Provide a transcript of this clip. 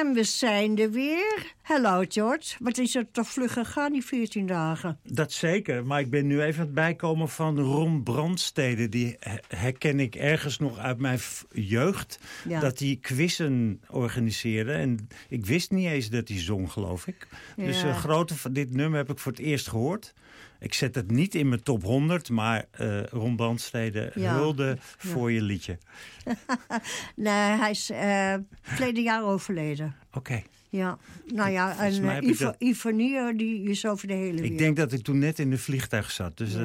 En we zijn er weer. Hallo George, wat is er toch vlug gegaan die 14 dagen? Dat zeker, maar ik ben nu even aan het bijkomen van Ron Brandstede. Die herken ik ergens nog uit mijn jeugd. Ja. Dat hij quizzen organiseerde. En ik wist niet eens dat hij zong, geloof ik. Ja. Dus dit nummer heb ik voor het eerst gehoord. Ik zet het niet in mijn top 100, maar Ron Brandstede, hulde voor je liedje. Nee, hij is verleden jaar overleden. Oké. Ja, nou ja, en Ivanier, die is over de hele wereld. Ik denk dat ik toen net in de vliegtuig zat, dus